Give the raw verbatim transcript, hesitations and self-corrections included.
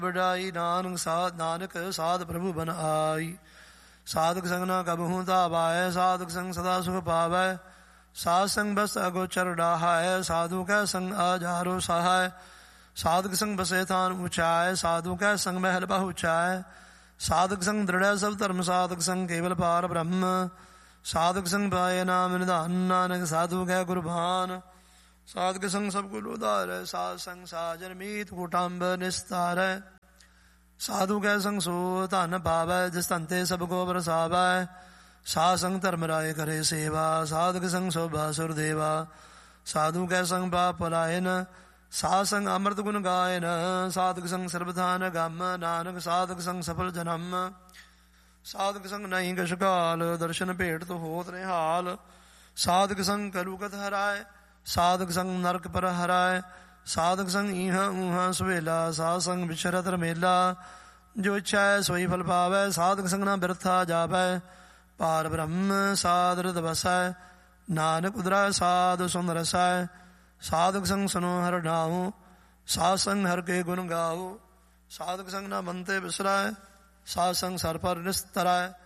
ਵਡਾਈ ਨਾਨਕ ਸਾਧ ਨਾਨਕ ਸਾਧ ਪ੍ਰਭੂ ਬਨ ਆਈ। ਸਾਧਕ ਸੰਗ ਨਾ ਕਬਹੂ ਧਾਵੈ, ਸਾਧਕ ਸੰਗ ਸਦਾ ਸੁਖ ਪਾਵੈ। ਸਾਧ ਸੰਗ ਬਸ ਅਗੋਚਰ ਡਾਹੈ, ਸਾਧੂ ਕੈ ਸੰਗ ਆਜਾਰੋ ਸਹਾਇ। ਸਾਧਕ ਸੰਗ ਬਸੇ ਥਾਨ ਉਚਾਇ, ਸਾਧੂ ਕੈ ਸੰਗ ਮਹਿਲ ਬਹੁਚਾਇ। ਸਾਧਕ ਸੰਗ ਦ੍ਰਿੜੈ ਸਭ ਧਰਮ, ਸਾਧਕ ਸੰਗ ਕੇਵਲ ਪਾਰ ਬ੍ਰਹਮ। ਸਾਧਕ ਸੰਗ ਪਾਏ ਨਾਮ ਨਿਧਾਨ, ਨਾਨਕ ਸਾਧੂ ਕੈ ਕੁਰਬਾਨ। ਸਾਧਕ ਸੰਗ ਸਭ ਕੁਲ ਉਧਾਰੈ, ਸਾਧ ਸੰਗ ਸਾਜਨ ਮੀਤ ਕੁਟੰਬ ਨਿਸਤਾਰੈ। ਸਾਧੂ ਕੈ ਸੰਗ ਸੋ ਧਨ ਪਾਵੈ, ਜਿਸ ਧੰਤੇ ਸਭ ਕੋ ਬਰਸਾਵੈ। ਸਾਧ ਸੰਗ ਧਰਮ ਰਾਏ ਕਰੇ ਸੇਵਾ, ਸਾਧਕ ਸੰਗ ਸੋਭਾ ਸੁਰ ਦੇਵਾ। ਸਾਧੂ ਕੈ ਸੰਗ ਪਾਪ ਪਲਾਇਨ, ਸਾਧ ਸੰਗ ਅੰਮ੍ਰਿਤ ਗੁਣ ਗਾਇਨ। ਸਾਧਕ ਸੰਗ ਸਰਬਧਾਨ ਗਮ, ਨਾਨਕ ਸਾਧਕ ਸੰਗ ਸਫਲ ਜਨਮ। ਸਾਧਕ ਸੰਗ ਨਹੀਂ ਕਛ ਕਾਲ, ਦਰਸ਼ਨ ਭੇਟ ਤੋ ਹੋਤ ਨਿਹਾਲ। ਸਾਧਕ ਸੰਗ ਕਲੂਕਤ ਹਰਾਏ, ਸਾਧਕ ਸੰਗ ਨਰਕ ਪਰ ਹਰਾਏ। ਸਾਧਕ ਸੰਗ ਈਹਾਂ ਊਹਾਂ ਸੁਹੇਲਾ, ਸਾਧ ਸੰਗ ਵਿਚਰਤ ਰਮੇਲਾ। ਜੋ ਇੱਛਾ ਸੋਈ ਫਲ ਪਾਵੈ, ਸਾਧਕ ਸੰਗ ਨਾ ਬਿਰਥਾ ਜਾਵੈ। ਪਾਰ ਬ੍ਰਹਮ ਸਾਧ ਰਿਦ ਵਸੈ, ਨਾਨਕ ਉਦਰਾ ਸਾਧ ਸੁਨ ਰਸੈ। ਸਾਧਕ ਸੰਗ ਸੁਨੋ ਹਰਿ ਨਾਉ, ਸਾਧ ਸੰਗ ਹਰਿ ਕੇ ਗੁਣ ਗਾਉ। ਸਾਧਕ ਸੰਗ ਨਾ ਮੰਤੇ ਬਿਸਰੈ, ਸਾਧ ਸੰਗ ਸਰ ਪਰ ਨਿਸਤਰੈ।